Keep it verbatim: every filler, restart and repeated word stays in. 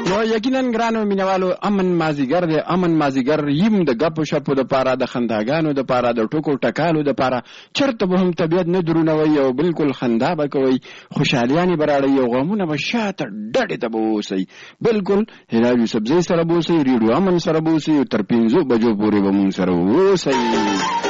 نو یقینا ګرانو مینوالو امن مازیګر دی، امن مازیګر یم د غپو شپو د پاره، د خنداګانو د پاره، د ټوکو ټکالو د پاره. چرته به هم طبیعت نه درونوي او بالکل خندا به کوي، خوشحالیانې به راړئ او غمونه به شاته ډډې ته به واوسئ. بالکل هلال یوسفزۍ سره به اوسئ، ریډیو امن سره به اوسئ او تر پنځو بجو پورې به مونږ سره اوسئ.